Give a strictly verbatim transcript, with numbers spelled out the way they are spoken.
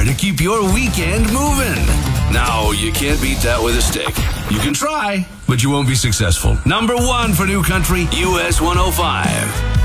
to keep your weekend moving. Now, you can't beat that with a stick. You can try, but you won't be successful. Number one for New Country, U S one oh five.